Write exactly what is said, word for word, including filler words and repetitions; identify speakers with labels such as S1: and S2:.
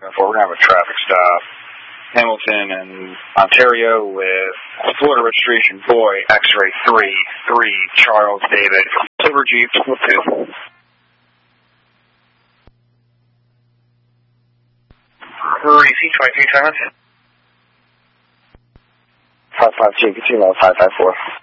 S1: We're going to have a traffic stop. Hamilton and Ontario with Florida registration boy, X-ray three three, Charles David, Silver Jeep, split two.
S2: Receive twenty-three, Simon.
S1: five five two, continue on five five four.